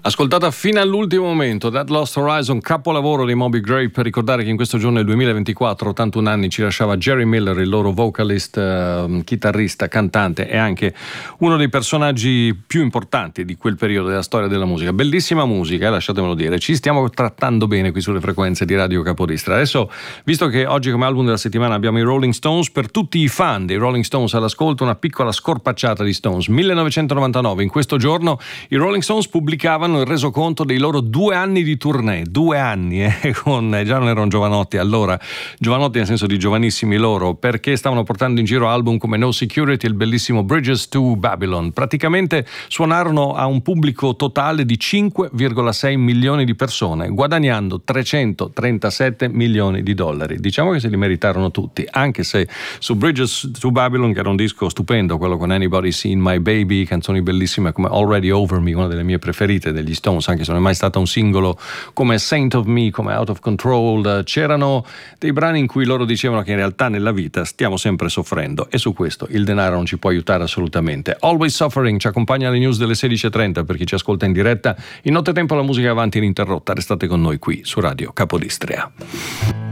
Ascoltata fino all'ultimo momento, That Lost Horizon, capolavoro dei Moby Grape, per ricordare che in questo giorno del 2024, 81 anni, ci lasciava Jerry Miller, il loro vocalist, chitarrista, cantante e anche uno dei personaggi più importanti di quel periodo della storia della musica. Bellissima musica, lasciatemelo dire. Ci stiamo trattando bene qui sulle frequenze di Radio Capodistra. Adesso, visto che oggi come album della settimana abbiamo i Rolling Stones, per tutti i fan dei Rolling Stones all'ascolto, una piccola scorpacciata di Stones. 1999, in questo giorno i Rolling Stones pubblicavano il resoconto dei loro 2 anni di tournée, 2 anni, già non erano giovanotti allora, giovanotti nel senso di giovanissimi loro, perché stavano portando in giro album come No Security e il bellissimo Bridges to Babylon. Praticamente suonarono a un pubblico totale di 5,6 milioni di persone, guadagnando 337 milioni di dollari. Diciamo che se li meritarono tutti, anche se su Bridges to Babylon, che era un disco stupendo, quello con Anybody Seen My Baby, canzoni bellissime come Already Over Me, una delle mie preferite degli Stones, anche se non è mai stata un singolo, come Saint of Me, come Out of Control, c'erano dei brani in cui loro dicevano che in realtà nella vita stiamo sempre soffrendo, e su questo il denaro non ci può aiutare assolutamente. Always Suffering ci accompagna alle news delle 16.30 per chi ci ascolta in diretta. In nottetempo la musica avanti ininterrotta, restate con noi qui su Radio Capodistria.